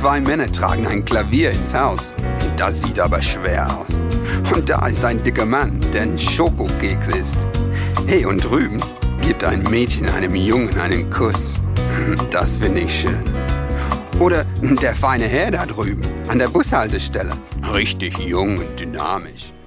2 Männer tragen ein Klavier ins Haus. Das sieht aber schwer aus. Und da ist ein dicker Mann, der ein Schokokeks isst. Hey, und drüben gibt ein Mädchen einem Jungen einen Kuss. Das finde ich schön. Oder der feine Herr da drüben an der Bushaltestelle. Richtig jung und dynamisch.